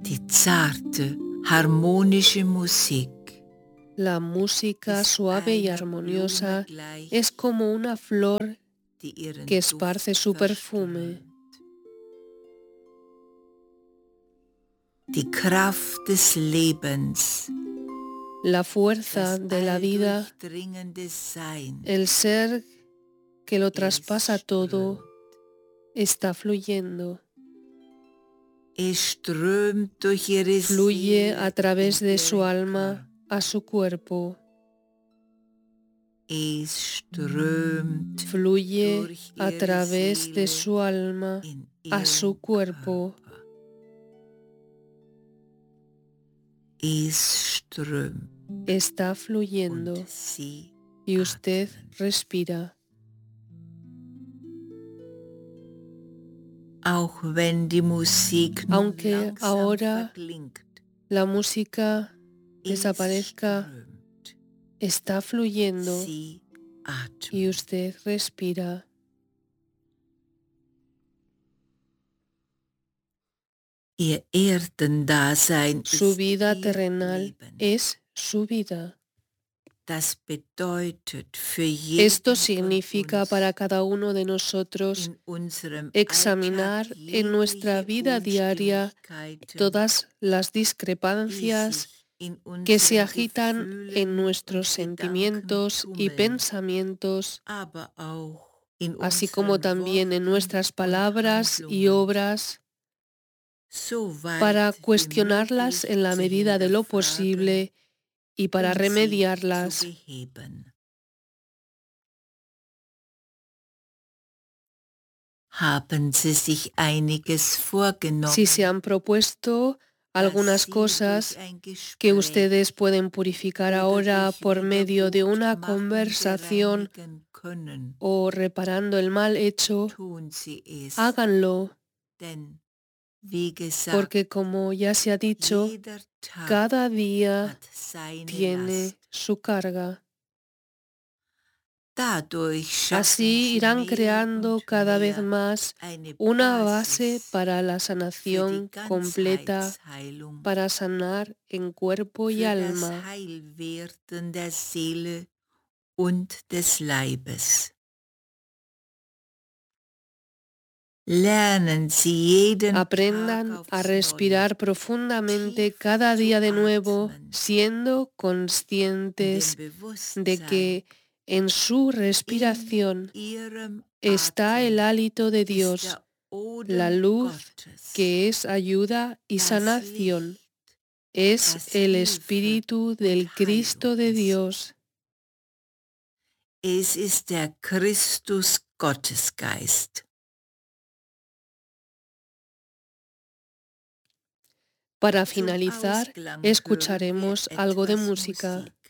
Die zarte, harmonische Musik La música ist suave y einer armoniosa Blume gleich, es como una flor die ihren que Duft esparce su perfume. verströmt. Die Kraft des Lebens, La fuerza das de la vida, alldurchdringende Sein, el ser que lo traspasa es todo, strömt. está fluyendo. Es strömt durch ihre Fluye a Seele través in de su ihren alma a su cuerpo. Es strömt Fluye durch a ihre través de Seele su alma in a su ihren cuerpo. Körper. Es strömt Está und fluyendo sie y usted atmen. respira. Auch wenn die Musik nun Aunque langsam ahora verklingt, la música es desaparezca, strömt, está fluyendo sie y atmen. usted respira. Ihr Erdendasein Su ist vida ihr terrenal Leben. es su vida. Das bedeutet für Esto jeden von significa para uns cada uno de nosotros in unserem examinar Alltag en nuestra jegliche vida diaria Unstimmigkeiten, todas las die discrepancias sich in que se unseren agitan en Gefühlen nuestros und Gedanken sentimientos y tummeln, pensamientos, aber auch in así como unseren también en Worten nuestras und palabras y Handlungen, obras, so para weit wie cuestionarlas möglich en la zu medida de lo hinterfragen posible y para und sie zu remediarlas. beheben. Haben Sie sich einiges Si se vorgenommen, han propuesto das algunas Sie durch cosas ein que Gespräch ustedes pueden purificar oder ahora durch por medio de una Wiedergutmachen conversación bereinigen können, o reparando el mal hecho, tun Sie es, háganlo, denn, wie gesagt, porque como ya se ha dicho, jeder Tag cada día hat seine tiene Last. su carga. Dadurch schaffen Así Sie irán mehr creando und cada vez mehr más eine una base Basis para la für die sanación completa, Ganzheitsheilung, para sanar en cuerpo y für das alma, Heilwerden der Seele und des Leibes. Lernen Sie jeden Tag aprendan a aufs respirar Neue, profundamente tief cada zu día de nuevo, atmen, siendo in dem conscientes de Bewusstsein, que en su in respiración Ihrem está el Atem hálito de ist Dios, der la Odem luz Gottes, que es ayuda y das sanación, Licht, es das el Hilfe Espíritu und del Heilung Cristo de ist. Dios. Es ist der Christus Gottesgeist. Para Zum finalizar, Ausklang hören wir escucharemos algo de etwas música. Musik.